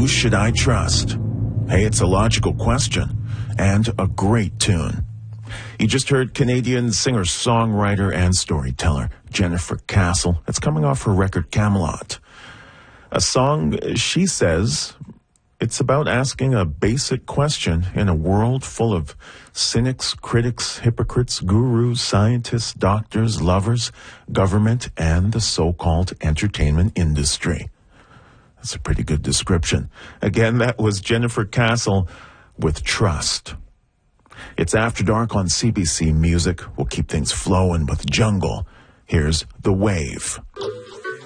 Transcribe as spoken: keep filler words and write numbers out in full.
should I trust? Hey, it's a logical question and a great tune. You just heard Canadian singer, songwriter, and storyteller Jennifer Castle. It's coming off her record Camelot. A song, she says, it's about asking a basic question in a world full of cynics, critics, hypocrites, gurus, scientists, doctors, lovers, government, and the so-called entertainment industry. That's a pretty good description. Again, that was Jennifer Castle with Trust. It's After Dark on C B C Music. We'll keep things flowing with Jungle. Here's The Wave.